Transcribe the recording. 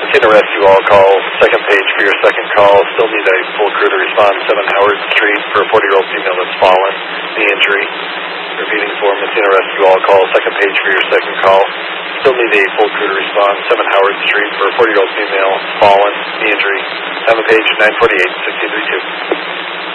Messina Rescue All call, second page for your second call. Still need a full crew to respond. 7 Howard Street for a 40-year-old female that's fallen. The injury. Repeating for Messina Rescue All call, second page for your second call. Still need a full crew to respond. 7 Howard Street for a 40-year-old female fallen. The injury. Have a page 948, 1632.